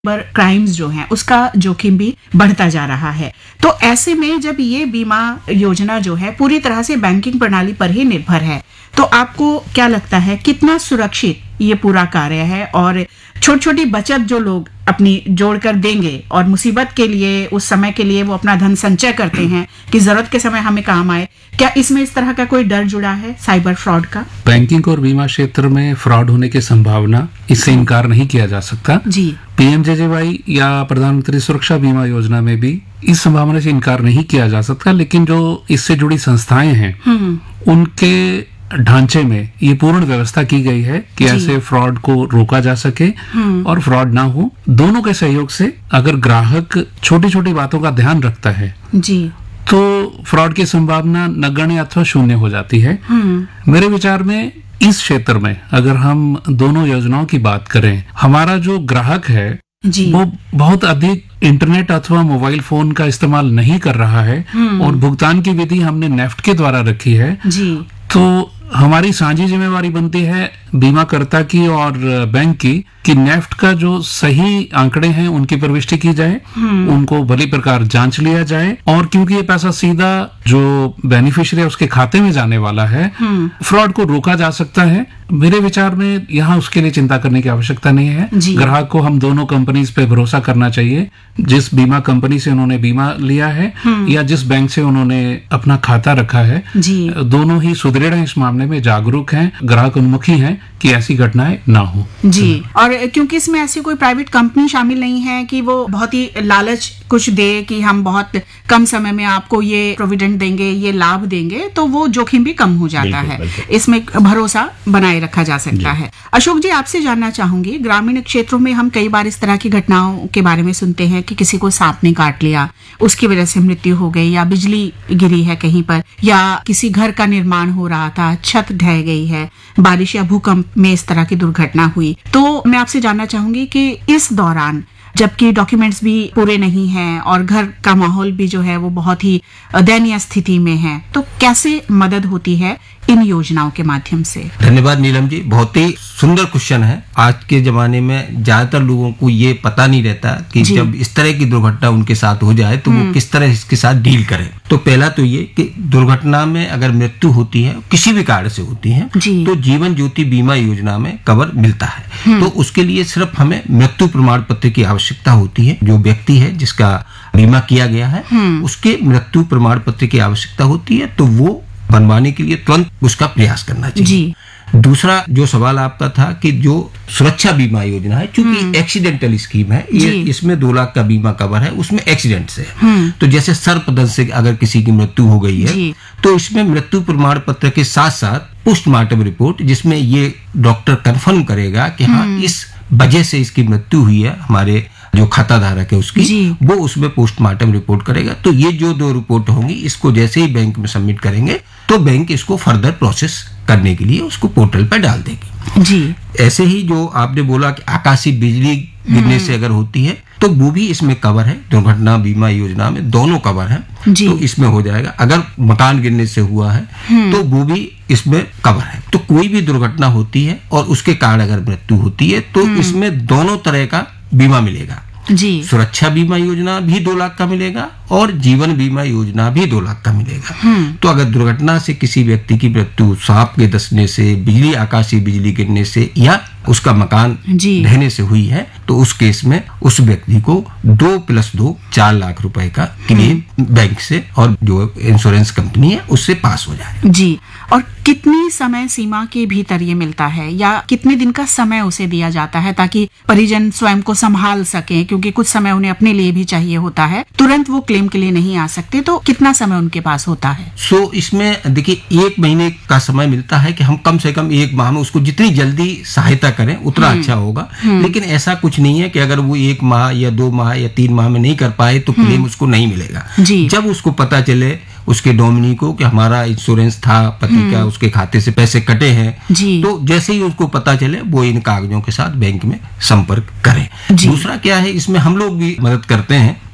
Crimes जो हैं उसका जोखिम भी बढ़ता जा रहा है। तो ऐसे में जब ये बीमा योजना जो है पूरी तरह से बैंकिंग प्रणाली पर ही निर्भर है, तो आपको क्या लगता है कितना सुरक्षित ये पूरा कार्य है, और छोटी छोटी बचत जो लोग अपनी जोड़कर देंगे और मुसीबत के लिए, उस समय के लिए वो अपना धन संचय करते हैं कि जरूरत के समय हमें काम आए, क्या इसमें इस तरह का कोई डर जुड़ा है साइबर फ्रॉड का? बैंकिंग और बीमा क्षेत्र में फ्रॉड होने की संभावना, इससे इनकार नहीं किया जा सकता जी। पीएमजेजेवाई या प्रधानमंत्री सुरक्षा बीमा योजना में भी इस संभावना से इनकार नहीं किया जा सकता, लेकिन जो इससे जुड़ी संस्थाएं हैं उनके ढांचे में ये पूर्ण व्यवस्था की गई है कि ऐसे फ्रॉड को रोका जा सके और फ्रॉड ना हो। दोनों के सहयोग से अगर ग्राहक छोटी छोटी बातों का ध्यान रखता है जी, तो फ्रॉड की संभावना नगण्य अथवा शून्य हो जाती है। मेरे विचार में इस क्षेत्र में अगर हम दोनों योजनाओं की बात करें, हमारा जो ग्राहक है वो बहुत अधिक इंटरनेट अथवा मोबाइल फोन का इस्तेमाल नहीं कर रहा है और भुगतान की विधि हमने नेफ्ट के द्वारा रखी है जी। तो हमारी साझी जिम्मेवारी बनती है बीमाकर्ता की और बैंक की कि नेफ्ट का जो सही आंकड़े हैं उनकी प्रविष्टि की जाए, उनको भली प्रकार जांच लिया जाए, और क्योंकि ये पैसा सीधा जो बेनिफिशियरी है उसके खाते में जाने वाला है, फ्रॉड को रोका जा सकता है। मेरे विचार में यहाँ उसके लिए चिंता करने की आवश्यकता नहीं है। ग्राहक को हम दोनों कंपनीज पे भरोसा करना चाहिए, जिस बीमा कंपनी से उन्होंने बीमा लिया है या जिस बैंक से उन्होंने अपना खाता रखा है, दोनों ही सुदृढ़ हैं इस मामले में, जागरूक हैं, ग्राहक उन्मुखी हैं कि ऐसी घटनाएं ना हो जी। और क्योंकि इसमें ऐसी कोई प्राइवेट कंपनी शामिल नहीं है कि वो बहुत ही लालच कुछ दे कि हम बहुत कम समय में आपको ये प्रोविडेंट देंगे, ये लाभ देंगे, तो वो जोखिम भी कम हो जाता है। इसमें भरोसा बनाए रखा जा सकता है। अशोक जी, आपसे जानना चाहूंगी, ग्रामीण क्षेत्रों में हम कई बार इस तरह की घटनाओं के बारे में सुनते हैं कि किसी को सांप ने काट लिया, उसकी वजह से मृत्यु हो गई, या बिजली गिरी है कहीं पर, या किसी घर का निर्माण हो रहा था, छत ढह गई है, बारिश या भूकंप में इस तरह की दुर्घटना हुई। तो मैं आपसे जानना चाहूंगी कि इस दौरान जबकि डॉक्यूमेंट्स भी पूरे नहीं हैं और घर का माहौल भी जो है वो बहुत ही दयनीय स्थिति में है, तो कैसे मदद होती है इन योजनाओं के माध्यम से? धन्यवाद नीलम जी, बहुत ही सुंदर क्वेश्चन है। आज के जमाने में ज्यादातर लोगों को ये पता नहीं रहता कि जब इस तरह की दुर्घटना उनके साथ हो जाए तो वो किस तरह इसके साथ डील करें। तो पहला तो ये कि दुर्घटना में अगर मृत्यु होती है, किसी भी कारण से होती है, तो जीवन ज्योति बीमा योजना में कवर मिलता है। तो उसके लिए सिर्फ हमें मृत्यु प्रमाण पत्र की आवश्यकता होती है। जो व्यक्ति है जिसका बीमा किया गया है उसके मृत्यु प्रमाण पत्र की आवश्यकता होती है, तो वो बनवाने के लिए तुरंत उसका प्रयास करना चाहिए। दूसरा जो सवाल आपका था कि जो सुरक्षा बीमा योजना है, चूंकि एक्सीडेंटल स्कीम है, ये इसमें 2 लाख का बीमा कवर है, उसमें एक्सीडेंट से है। तो जैसे सर्पदंश से अगर किसी की मृत्यु हो गई है तो इसमें मृत्यु प्रमाण पत्र के साथ साथ पोस्टमार्टम रिपोर्ट, जिसमें ये डॉक्टर कंफर्म करेगा कि हाँ इस वजह से इसकी मृत्यु हुई है, हमारे जो खाता धारक है उसकी, वो उसमें पोस्टमार्टम रिपोर्ट करेगा। तो ये जो 2 रिपोर्ट होंगी, इसको जैसे ही बैंक में सबमिट करेंगे तो बैंक इसको फर्दर प्रोसेस करने के लिए उसको पोर्टल पर डाल देगी जी। ऐसे ही जो आपने बोला कि आकाशीय बिजली गिरने से अगर होती है तो वो भी इसमें कवर है। दुर्घटना बीमा योजना में दोनों कवर है, तो इसमें हो जाएगा। अगर मकान गिरने से हुआ है तो वो भी इसमें कवर है। तो कोई भी दुर्घटना होती है और उसके कारण अगर मृत्यु होती है तो इसमें दोनों तरह का बीमा मिलेगा जी। सुरक्षा बीमा योजना भी 2 लाख का मिलेगा और जीवन बीमा योजना भी 2 लाख का मिलेगा। तो अगर दुर्घटना से किसी व्यक्ति की मृत्यु सांप के डसने से, बिजली, आकाशीय बिजली गिरने से या उसका मकान ढहने से हुई है, तो उस केस में उस व्यक्ति को 2 + 2 4 लाख रुपए का क्लेम बैंक से और जो इंश्योरेंस कंपनी है उससे पास हो जाए जी। और कितनी समय सीमा के भीतर ये मिलता है, या कितने दिन का समय उसे दिया जाता है ताकि परिजन स्वयं को संभाल सके, क्योंकि कुछ समय उन्हें अपने लिए भी चाहिए होता है, तुरंत वो क्लेम के लिए नहीं आ सकते, तो कितना समय उनके पास होता है? इसमें देखिए 1 महीने का समय मिलता है कि हम कम से कम 1 माह में उसको जितनी जल्दी सहायता करें उतना अच्छा होगा। लेकिन ऐसा कुछ नहीं है कि अगर वो 1 माह या 2 माह या 3 माह में नहीं कर पाए तो क्लेम उसको नहीं मिलेगा। जब उसको पता चले उसके नॉमिनी को कि हमारा इंश्योरेंस था, पति का उसके खाते से पैसे कटे हैं, तो जैसे ही उसको पता चले वो इन कागजों के साथ बैंक में संपर्क करें। दूसरा क्या है, इसमें हम लोग भी मदद करते हैं कि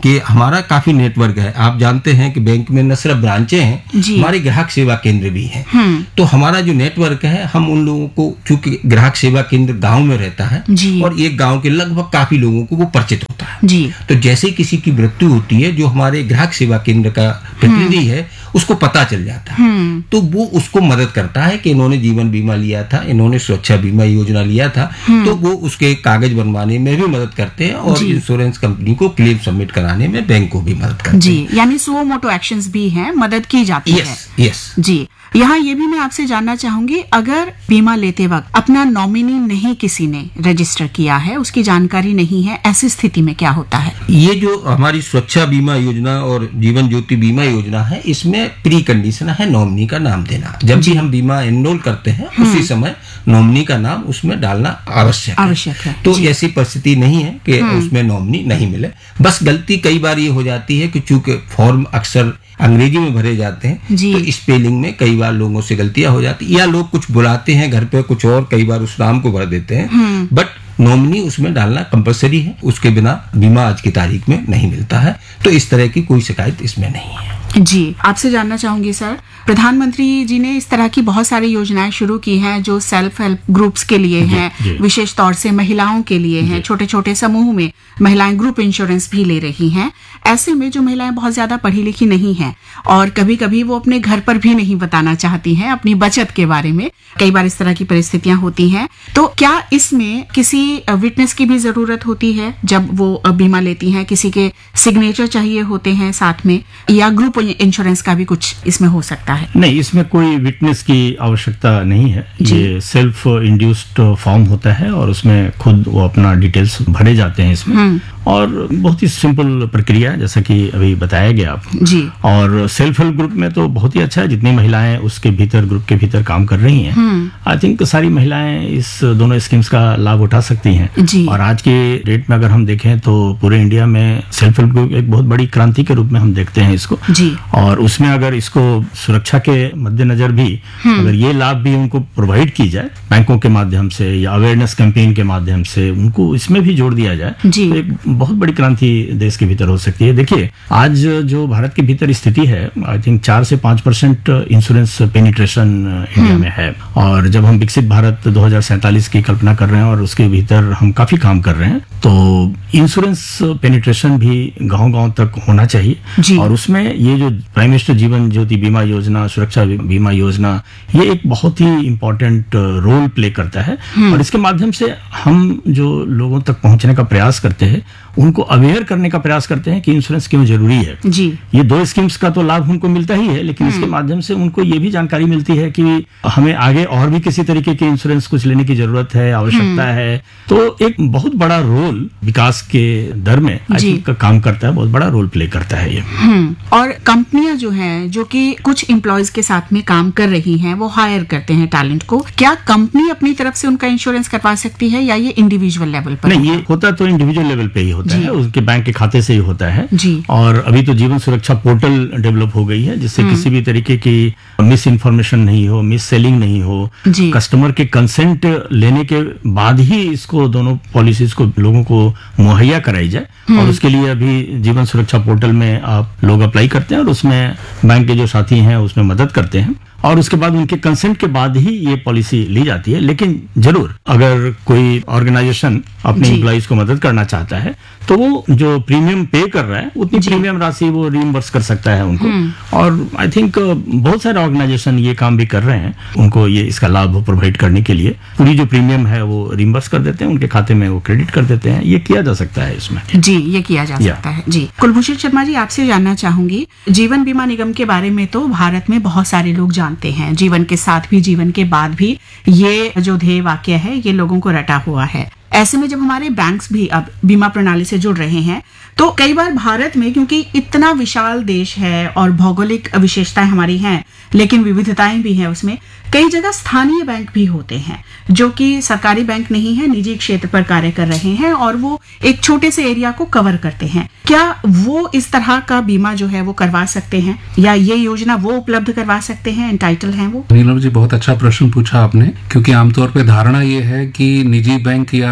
कि हमारा काफी नेटवर्क है। आप जानते हैं कि बैंक में न सिर्फ ब्रांचें हैं, हमारे ग्राहक सेवा केंद्र भी हैं। तो हमारा जो नेटवर्क है, हम उन लोगों को, चूंकि ग्राहक सेवा केंद्र गांव में रहता है और एक गांव के लगभग काफी लोगों को वो परिचित होता है। तो जैसे किसी की मृत्यु होती है, जो हमारे ग्राहक सेवा केंद्र का प्रतिनिधि है उसको पता चल जाता है, तो वो उसको मदद करता है कि इन्होंने जीवन बीमा लिया था, इन्होंने सुरक्षा बीमा योजना लिया था, तो वो उसके कागज बनवाने में भी मदद करते हैं और इंश्योरेंस कंपनी को क्लेम सबमिट कराने में बैंक को भी मदद करते हैं। यानी सुओ मोटो एक्शंस भी हैं, मदद की जाती है। यस जी। यहाँ ये भी मैं आपसे जानना चाहूंगी, अगर बीमा लेते वक्त अपना नॉमिनी नहीं किसी ने रजिस्टर किया है, उसकी जानकारी नहीं है, ऐसी स्थिति में क्या होता है? ये जो हमारी सुरक्षा बीमा योजना और जीवन ज्योति बीमा योजना है, इसमें प्री कंडीशन है नॉमिनी का नाम देना। जब भी हम बीमा एनरोल करते हैं उसी समय नॉमिनी का नाम उसमें डालना आवश्यक है। तो ऐसी परिस्थिति नहीं है कि उसमें नॉमिनी नहीं मिले। बस गलती कई बार ये हो जाती है कि चूंकि फॉर्म अक्सर अंग्रेजी में भरे जाते हैं, तो स्पेलिंग में कई बार लोगों से गलतियां हो जाती है, या लोग कुछ बुलाते हैं घर पे कुछ और, कई बार उस नाम को भर देते हैं। बट नॉमिनी उसमें डालना कंपलसरी है, उसके बिना बीमा आज की तारीख में नहीं मिलता है। तो इस तरह की कोई शिकायत इसमें नहीं है। जी, आपसे जानना चाहूंगी सर, प्रधानमंत्री जी ने इस तरह की बहुत सारी योजनाएं शुरू की हैं जो सेल्फ हेल्प ग्रुप्स के लिए हैं, विशेष तौर से महिलाओं के लिए हैं। छोटे छोटे समूह में महिलाएं ग्रुप इंश्योरेंस भी ले रही हैं। ऐसे में जो महिलाएं बहुत ज्यादा पढ़ी लिखी नहीं हैं और कभी कभी वो अपने घर पर भी नहीं बताना चाहती हैं अपनी बचत के बारे में, कई बार इस तरह की परिस्थितियां होती हैं, तो क्या इसमें किसी विटनेस की भी जरूरत होती है जब वो बीमा लेती हैं? किसी के सिग्नेचर चाहिए होते हैं साथ में, या ग्रुप इंश्योरेंस का भी कुछ इसमें हो सकता है? नहीं, इसमें कोई विटनेस की आवश्यकता नहीं है। ये सेल्फ इंड्यूस्ड फॉर्म होता है और उसमें खुद वो अपना डिटेल्स भरे जाते हैं इसमें, और बहुत ही सिंपल प्रक्रिया है जैसा कि अभी बताया गया आपको जी। और सेल्फ हेल्प ग्रुप में तो बहुत ही अच्छा है, जितनी महिलाएं उसके भीतर ग्रुप के भीतर काम कर रही हैं, आई थिंक सारी महिलाएं इस दोनों स्कीम्स का लाभ उठा सकती हैं। और आज के डेट में अगर हम देखें तो पूरे इंडिया में सेल्फ हेल्प ग्रुप एक बहुत बड़ी क्रांति के रूप में हम देखते हैं इसको जी। और उसमें अगर इसको सुरक्षा के मद्देनजर भी अगर ये लाभ भी उनको प्रोवाइड की जाए बैंकों के माध्यम से या अवेयरनेस कैंपेन के माध्यम से, उनको इसमें भी जोड़ दिया जाए, तो एक बहुत बड़ी क्रांति देश के भीतर हो सकती है। देखिए, आज जो भारत के भीतर स्थिति है, आई थिंक 4 से 5% इंश्योरेंस पेनिट्रेशन इंडिया में है, और जब हम विकसित भारत 2047 की कल्पना कर रहे हैं और उसके भीतर हम काफी काम कर रहे हैं, तो इंश्योरेंस पेनिट्रेशन भी गांव-गांव तक होना चाहिए। और उसमें ये जो प्राइम मिनिस्टर जीवन ज्योति बीमा योजना, सुरक्षा बीमा योजना, ये एक बहुत ही इंपॉर्टेंट रोल प्ले करता है। और इसके माध्यम से हम जो लोगों तक पहुंचने का प्रयास करते हैं, उनको अवेयर करने का प्रयास करते हैं कि इंश्योरेंस क्यों जरूरी है जी। ये 2 स्कीम्स का तो लाभ उनको मिलता ही है, लेकिन इसके माध्यम से उनको ये भी जानकारी मिलती है कि हमें आगे और भी किसी तरीके के इंश्योरेंस कुछ लेने की जरूरत है, आवश्यकता है। तो एक बहुत बड़ा रोल विकास के दर में आई थिंक काम करता है, बहुत बड़ा रोल प्ले करता है ये। और कंपनियां जो हैं, जो कि कुछ एम्प्लॉयज के साथ में काम कर रही हैं, वो हायर करते हैं टैलेंट को, क्या कंपनी अपनी तरफ से उनका इंश्योरेंस करवा सकती है या ये इंडिविजुअल लेवल पर? नहीं, ये होता तो इंडिविजुअल लेवल पे ही होता है, उसके बैंक के खाते से ही होता है जी। और अभी तो जीवन सुरक्षा पोर्टल डेवलप हो गई है, जिससे किसी भी तरीके की मिस इन्फॉर्मेशन नहीं हो, मिस सेलिंग नहीं हो, कस्टमर के कंसेंट लेने के बाद ही इसको दोनों पॉलिसीज को लोगों को मुहैया कराई जाए। और उसके लिए अभी जीवन सुरक्षा पोर्टल में आप लोग अप्लाई करते हैं और उसमें बैंक के जो साथी हैं उसमें मदद करते हैं, और उसके बाद उनके कंसेंट के बाद ही ये पॉलिसी ली जाती है। लेकिन जरूर अगर कोई ऑर्गेनाइजेशन अपने एम्प्लॉइज को मदद करना चाहता है तो वो जो प्रीमियम पे कर रहा है उतनी प्रीमियम राशि वो रिइंबर्स कर सकता है उनको। और आई थिंक बहुत सारे ऑर्गेनाइजेशन ये काम भी कर रहे हैं, उनको ये इसका लाभ प्रोवाइड करने के लिए पूरी जो प्रीमियम है वो रिइंबर्स कर देते हैं, उनके खाते में वो क्रेडिट कर देते हैं। ये किया जा सकता है इसमें जी, ये किया जा सकता है जी। कुलभूषण शर्मा जी, आपसे जानना चाहूंगी, जीवन बीमा निगम के बारे में तो भारत में बहुत सारे लोग जानते हैं, जीवन के साथ भी जीवन के बाद भी ये जो ध्येय वाक्य है ये लोगों को रटा हुआ है। ऐसे में जब हमारे बैंक्स भी अब बीमा प्रणाली से जुड़ रहे हैं, तो कई बार भारत में, क्योंकि इतना विशाल देश है और भौगोलिक विशेषताएं हमारी हैं, लेकिन विविधताएं भी हैं उसमें, कई जगह स्थानीय बैंक भी होते हैं जो कि सरकारी बैंक नहीं है, निजी क्षेत्र पर कार्य कर रहे हैं और वो एक छोटे से एरिया को कवर करते हैं। क्या वो इस तरह का बीमा जो है वो करवा सकते हैं, या ये योजना वो उपलब्ध करवा सकते हैं, एंटाइटल हैं वो? नीलम जी, बहुत अच्छा प्रश्न पूछा आपने, क्योंकि आमतौर पर धारणा ये है कि निजी बैंक या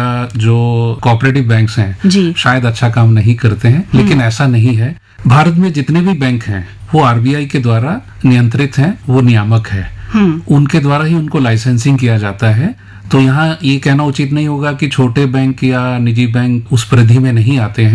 जो कोऑपरेटिव बैंक्स हैं शायद अच्छा काम नहीं करते हैं, लेकिन ऐसा नहीं है। भारत में जितने भी बैंक हैं वो आरबीआई के द्वारा नियंत्रित हैं, वो नियामक है, उनके द्वारा ही उनको लाइसेंसिंग किया जाता है। तो यहाँ ये कहना उचित नहीं होगा कि छोटे बैंक या निजी बैंक उस परिधि में नहीं आते हैं।